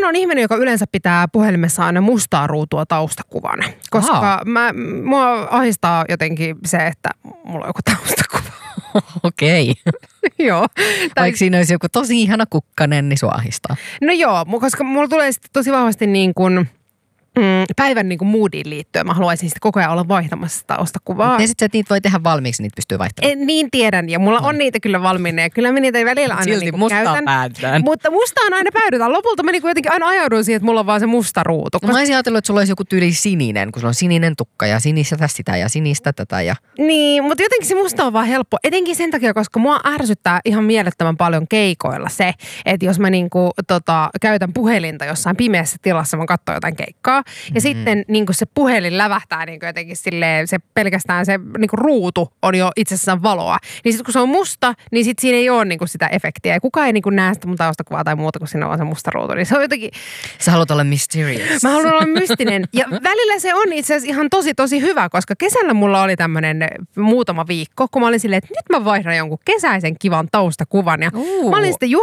on ihminen, joka yleensä pitää puhelimessa aina mustaa ruutua taustakuvana. Koska mua ahistaa jotenkin se, että mulla on joku taustakuva. Okei. Joo. Vaikka siinä olisi joku tosi ihana kukkanen, niin sua ahistaa. No joo, koska mulla tulee sitten tosi vahvasti niin kuin päivän niin kuin moodiin liittyen. Mä haluaisin sitten koko ajan olla vaihtamassa taustakuvaa. Ja sitten niitä voi tehdä valmiiksi, niitä pystyy vaihtamaan. Niin tiedän, ja mulla on niitä kyllä valmiina, ja kyllä mä niitä välillä aina silti niin mustaan käytän. päädytään. Mutta mustaan aina päädytään. Lopulta mä niin jotenkin aina ajaudun siihen, että mulla on vaan se musta ruutu. Mä olisin ajatellut, että sulla olisi joku tyyli sininen, kun sulla on sininen tukka ja sinistä sitä ja sinistä tätä. Ja... Niin, mutta jotenkin se musta on vaan helppo. Etenkin sen takia, koska mua ärsyttää ihan mielettömän paljon keikoilla se, että jos mä niinku, käytän puhelinta jossain pimeässä tilassa, mä katson jotain keikkaa, ja sitten niinku se puhelin lävähtää niinku jotenkin silleen, se pelkästään se niinku ruutu on jo itsessään valoa. Niin sitten kun se on musta, niin sit siinä ei ole niinku sitä efektiä. Ja kukaan ei niinku näe sitä mun taustakuvaa tai muuta, kun siinä on vaan se musta ruutu. Niin se on jotenkin... Sä haluat olla mysterious. Mä haluan olla mystinen. Ja välillä se on itse asiassa ihan tosi hyvä, koska kesällä mulla oli tämmönen muutama viikko, kun mä olin silleen, että nyt mä vaihdan jonkun kesäisen kivan taustakuvan. Ja mä olin sitten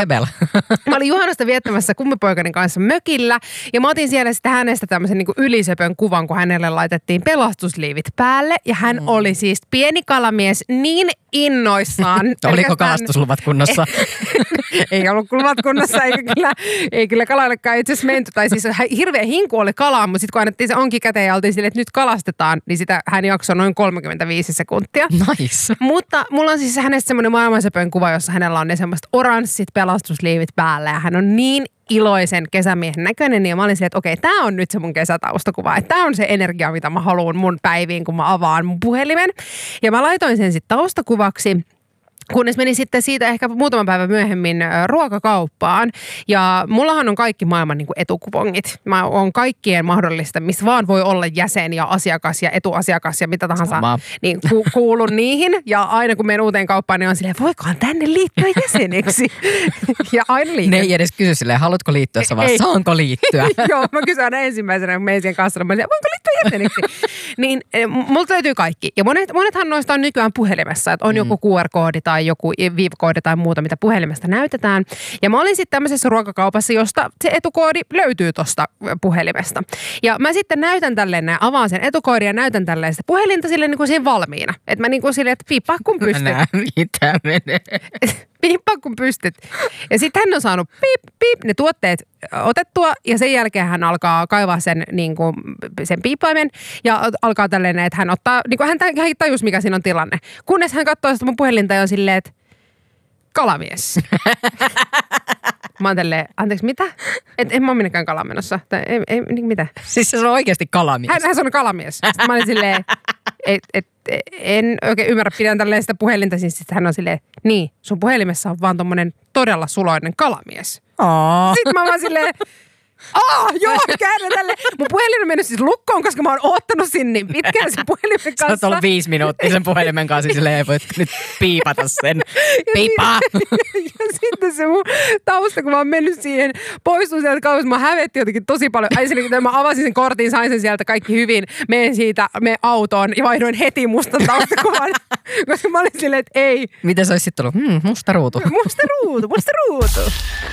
mä olin juhannusta viettämässä kummipoikani kanssa mökillä. Ja mä otin siellä sitten hänestä tämmöisen niinku ylisöpön kuvan, kun hänelle laitettiin pelastusliivit päälle. Ja hän oli siis pieni kalamies niin innoissaan. Oliko kalastusluvat kunnossa? Ei ollut luvat kunnossa, ei kyllä kalaillekaan itse asiassa menty. Tai siis hirveä hinku oli kalaa, mutta sitten kun annettiin se onki käteen ja oltiin silleen, että nyt kalastetaan, niin sitä hän jaksoi noin 35 sekuntia. Nice. Mutta mulla on siis hänestä semmoinen maailmansöpön kuva, jossa hänellä on ne semmoiset oranssit pelastusliivit päällä ja hän on niin iloisen kesämiehen näköinen, ja mä olin silleen, että okei, tää on nyt se mun kesätaustakuva, että tää on se energia, mitä mä haluan mun päiviin, kun mä avaan mun puhelimen. Ja mä laitoin sen sitten taustakuvaksi, kunnes menin sitten siitä ehkä muutaman päivän myöhemmin ruokakauppaan. Ja mullahan on kaikki maailman niin kuin etukupongit. Mä oon kaikkien mahdollista, missä vaan voi olla jäsen ja asiakas ja etuasiakas ja mitä tahansa. Niin kuulun niihin. Ja aina kun menen uuteen kauppaan, niin on silleen, voikohan tänne liittyä jäseneksi? Ja aina liittyy. Ne ei edes kysy silleen, haluatko liittyä, vaan saanko liittyä? Joo, mä kysyn aina ensimmäisenä, kun menen siihen kassalla. Mä silleen, voinko liittyä jäseneksi? Niin multa löytyy kaikki. Ja monethan noista on nykyään puhelimessa, että on joku QR-koodi tai joku VIP-koodi tai muuta, mitä puhelimesta näytetään. Ja mä olin sitten tämmöisessä ruokakaupassa, josta se etukoodi löytyy tuosta puhelimesta. Ja mä sitten näytän tälleen, avaan sen etukoodin ja näytän tälleen sitä puhelinta silleen niin kuin siihen valmiina. Että mä niin kuin silleen, että piippaa kun pystyt. Mä näen, mitä menee. Piippaa kun pystyt. Ja sitten hän on saanut piip ne tuotteet otettua ja sen jälkeen hän alkaa kaivaa sen, niin kuin, sen piippaimen ja alkaa tälleen, että hän ottaa, niin kuin hän tajus mikä siinä on tilanne. Kunnes hän katsoo sitä mun puhelinta ja on silleen, että kalamies. Mä oon tälleen, anteeksi, mitä? En mä ole minnekään kalaan menossa. Ei, mitä? Siis se on oikeasti kalamies. Hän on kalamies. Sitten mä olin silleen, en oikein ymmärrä, pidän tälleen sitä puhelinta. Siis hän on silleen, niin, sun puhelimessa on vaan tommonen todella suloinen kalamies. Sitten mä vaan silleen, joo, käännä tälle. Mun puhelin on mennyt siis lukkoon, koska mä oon oottanut sinne niin pitkään sen puhelimen kanssa. Sä oot ollut 5 minuuttia sen puhelimen kanssa, silleen voit nyt piipata sen. Piipaa! Ja sitten se mun tausta, kun mä oon mennyt siihen, poistun sieltä kauas, mä hävetti jotenkin tosi paljon. Kun mä avasin sen kortin, sain sen sieltä kaikki hyvin, menen autoon ja vaihdoin heti mustan taustakuvan. Koska mä olin silleen, että ei. Miten se olisi sitten ollut? Musta ruutu. Musta ruutu.